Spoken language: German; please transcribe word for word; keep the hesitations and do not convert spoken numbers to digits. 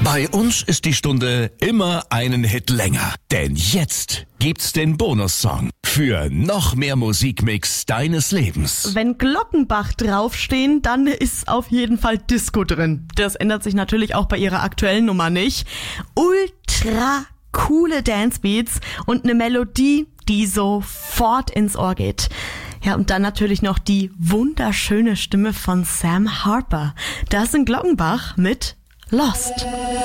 Bei uns ist die Stunde immer einen Hit länger. Denn jetzt gibt's den Bonussong für noch mehr Musikmix deines Lebens. Wenn Glockenbach draufstehen, dann ist auf jeden Fall Disco drin. Das ändert sich natürlich auch bei ihrer aktuellen Nummer nicht. Ultra coole Dancebeats und eine Melodie, die sofort ins Ohr geht. Ja, und dann natürlich noch die wunderschöne Stimme von Sam Harper. Das sind Glockenbach mit Lost.